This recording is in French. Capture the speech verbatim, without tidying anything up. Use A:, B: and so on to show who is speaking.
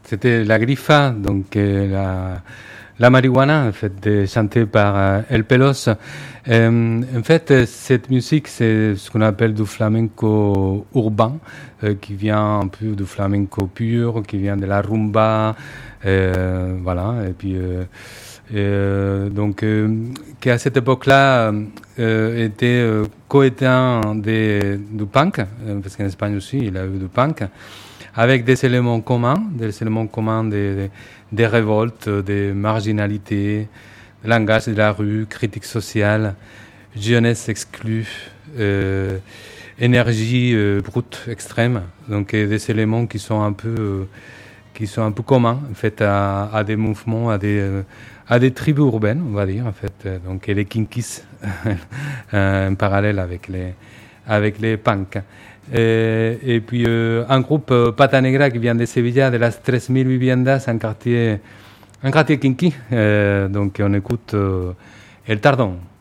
A: c'était la Grifa, donc euh, la, la marijuana, en fait, de, chantée par euh, El Pelos. Euh, en fait, cette musique, c'est ce qu'on appelle du flamenco urbain, euh, qui vient un peu du flamenco pur, qui vient de la rumba, euh, voilà, et puis... Euh, Euh, donc, euh, qui à cette époque-là euh, était euh, coéteint des, du punk, euh, parce qu'en Espagne aussi il y a eu du punk, avec des éléments communs, des éléments communs des, des, des révoltes, des marginalités, le langage de la rue, critique sociale, jeunesse exclue, euh, énergie euh, brute extrême, donc des éléments qui sont un peu euh, qui sont un peu communs en fait à, à des mouvements, à des euh, à des tribus urbaines, on va dire en fait. Donc les Kinkis en parallèle avec les avec les punks. Et, et puis euh, un groupe euh, Pata Negra qui vient de Sevilla, de las tres mil viviendas, un quartier un quartier kinky. Euh, donc on écoute euh, El Tardón.